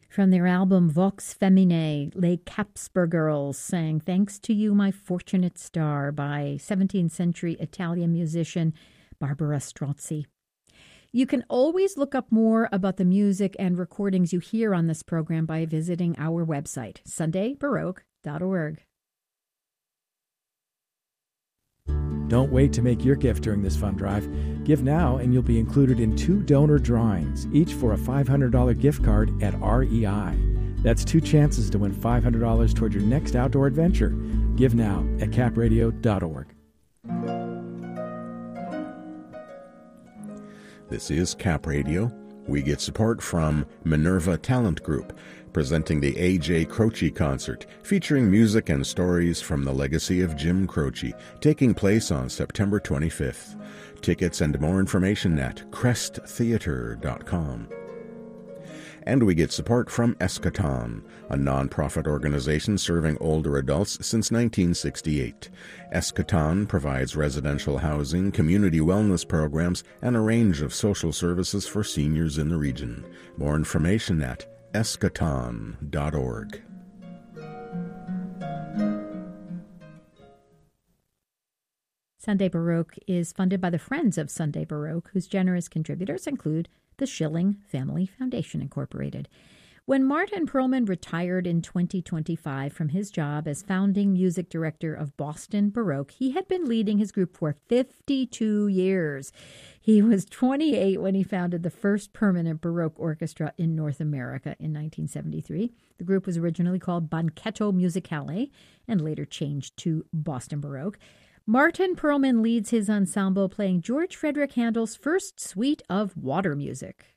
From their album Vox Feminae, Les Capsper Girls sang Thanks to You, My Fortunate Star by 17th century Italian musician Barbara Strozzi. You can always look up more about the music and recordings you hear on this program by visiting our website, sundaybaroque.org. Don't wait to make your gift during this fund drive. Give now and you'll be included in 2 donor drawings, each for a $500 gift card at REI. That's 2 chances to win $500 toward your next outdoor adventure. Give now at capradio.org. This is Cap Radio. We get support from Minerva Talent Group, presenting the A.J. Croce Concert, featuring music and stories from the legacy of Jim Croce, taking place on September 25th. Tickets and more information at cresttheater.com. And we get support from Eschaton, a nonprofit organization serving older adults since 1968. Eschaton provides residential housing, community wellness programs, and a range of social services for seniors in the region. More information at eschaton.org. Sunday Baroque is funded by the Friends of Sunday Baroque, whose generous contributors include the Schilling Family Foundation, Incorporated. When Martin Perlman retired in 2025 from his job as founding music director of Boston Baroque, he had been leading his group for 52 years. He was 28 when he founded the first permanent Baroque orchestra in North America in 1973. The group was originally called Banchetto Musicale and later changed to Boston Baroque. Martin Perlman leads his ensemble playing George Frederick Handel's first suite of water music.